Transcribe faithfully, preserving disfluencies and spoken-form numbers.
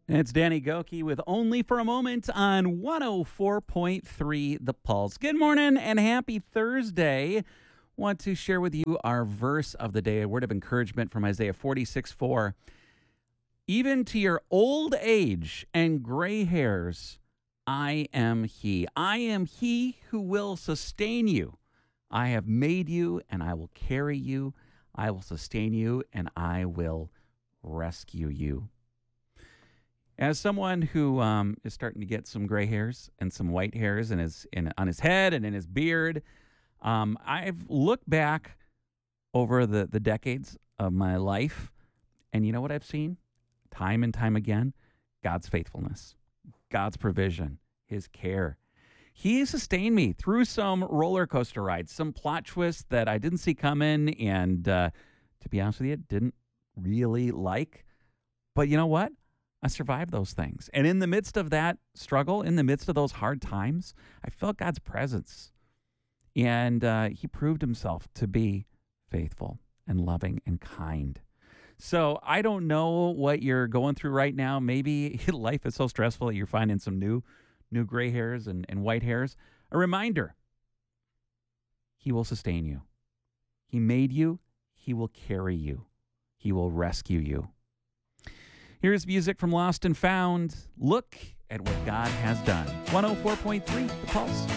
It's Danny Goki with Only for a Moment on one oh four point three The Pulse. Good morning and happy Thursday. Want to share with you our verse of the day, a word of encouragement from Isaiah forty-six four. Even to your old age and gray hairs, I am He. I am He who will sustain you. I have made you and I will carry you. I will sustain you and I will rescue you. As someone who um, is starting to get some gray hairs and some white hairs in his in, on his head and in his beard, um, I've looked back over the, the decades of my life, and you know what I've seen? Time and time again, God's faithfulness, God's provision, His care. He sustained me through some roller coaster rides, some plot twists that I didn't see coming, and uh, to be honest with you, didn't really like. But you know what? I survived those things. And in the midst of that struggle, in the midst of those hard times, I felt God's presence. And uh, He proved Himself to be faithful and loving and kind. So I don't know what you're going through right now. Maybe life is so stressful that you're finding some new new gray hairs and, and white hairs. A reminder, He will sustain you. He made you. He will carry you. He will rescue you. Here's music from Lost and Found. Look at what God has done. one oh four point three, The Pulse.